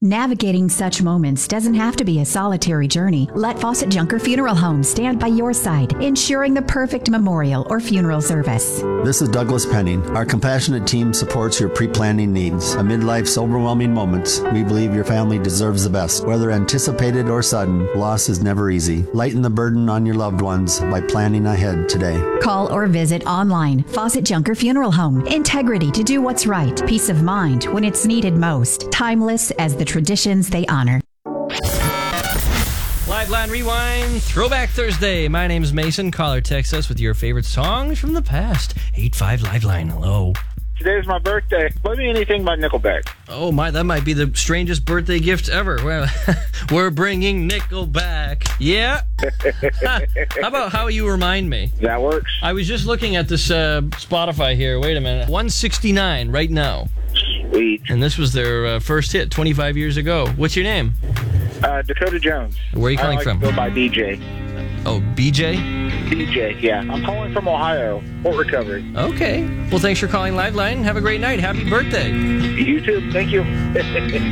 Navigating such moments doesn't have to be a solitary journey. Let Fawcett Junker Funeral Home stand by your side, ensuring the perfect memorial or funeral service. This is Douglas Penning. Our compassionate team supports your pre-planning needs. Amid life's overwhelming moments, we believe your family deserves the best. Whether anticipated or sudden, loss is never easy. Lighten the burden on your loved ones by planning ahead today. Call or visit online. Fawcett Junker Funeral Home. Integrity to do what's right. Peace of mind when it's needed most. Timeless as the traditions they honor. Live Line Rewind, Throwback Thursday. My name's Mason. Call or text us with your favorite songs from the past. 85 Live Line. Hello. Today's my birthday. Play me anything by Nickelback. Oh my, that might be the strangest birthday gift ever. Well, we're bringing Nickelback. Yeah. How about How You Remind Me? That works. I was just looking at this Spotify here. Wait a minute. 169 right now. Sweet. And this was their first hit 25 years ago. What's your name? Dakota Jones. Where are you calling from? I go by BJ. Oh, BJ? BJ, yeah. I'm calling from Ohio. Port Recovery. Okay. Well, thanks for calling Live Line. Have a great night. Happy birthday. You too. Thank you.